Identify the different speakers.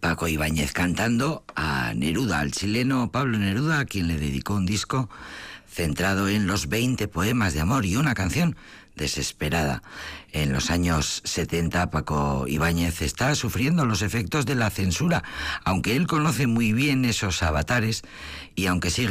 Speaker 1: Paco Ibáñez cantando a Neruda, al chileno Pablo Neruda, a quien le dedicó un disco centrado en los 20 poemas de amor y una canción desesperada. En los años 70, Paco Ibáñez está sufriendo los efectos de la censura, aunque él conoce muy bien esos avatares y aunque sigue